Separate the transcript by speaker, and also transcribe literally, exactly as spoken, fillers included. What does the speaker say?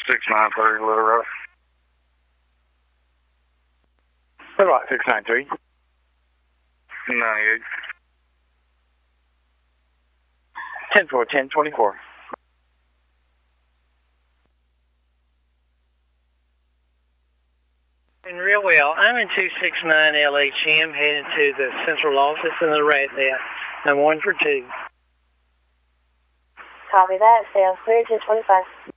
Speaker 1: six nine three, Little Rock.
Speaker 2: Little Rock, six nine three.
Speaker 1: ninety-eight.
Speaker 2: ten four, ten twenty-four.
Speaker 3: And real well. I'm in two six nine L H M, heading to the central office in the red net. I'm one for two.
Speaker 4: Copy that. Stay on clear, ten twenty-five.